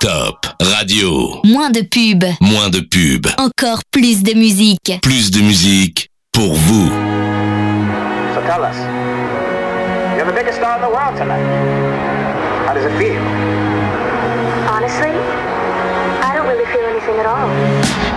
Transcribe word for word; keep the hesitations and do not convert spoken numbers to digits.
Top Radio. Moins de pub. Moins de pub. Encore plus de musique. Plus de musique pour vous. So tell us, you're the biggest star in the world tonight. How does it feel? Honestly, I don't really feel anything at all.